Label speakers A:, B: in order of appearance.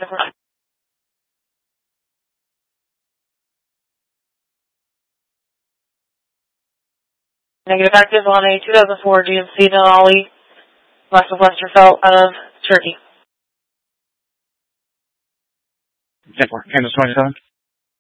A: Negative active on a 2004 GMC Denali, west of Westerfeld out of Turkey.
B: 10-4, Kansas 27.